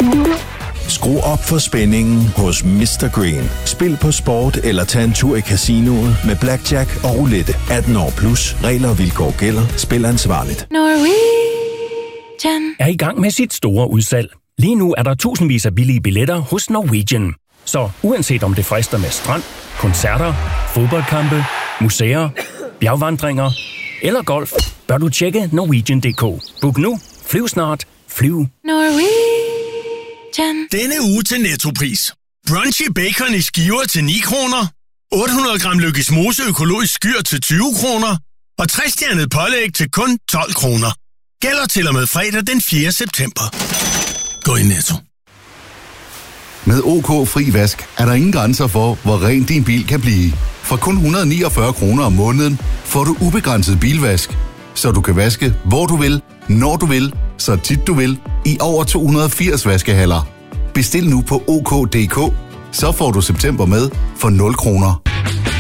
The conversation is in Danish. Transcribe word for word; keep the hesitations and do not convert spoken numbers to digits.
Skru op for spændingen hos mister Green. Spil på sport eller tag en tur i casinoet med blackjack og roulette. atten år plus. Regler og vilkår gælder. Spil ansvarligt. Norwegian er i gang med sit store udsalg. Lige nu er der tusindvis af billige billetter hos Norwegian. Så uanset om det frister med strand, koncerter, fodboldkampe, museer, bjergvandringer eller golf, bør du tjekke Norwegian punktum d k. Book nu. Flyv snart. Flyv. Norwegian. Denne uge til Nettopris. Brunchy bacon i skiver til ni kroner. otte hundrede gram Lykkes Mose økologisk skyr til tyve kroner. Og tre-stjernet pålæg til kun tolv kroner. Gælder til og med fredag den fjerde september. Gå i Netto. Med OK Fri Vask er der ingen grænser for, hvor ren din bil kan blive. For kun et hundrede og niogfyrre kroner om måneden får du ubegrænset bilvask. Så du kan vaske, hvor du vil, når du vil, så tit du vil, i over to hundrede og firs vaskehaller. Bestil nu på OK punktum d k, så får du september med for nul kroner.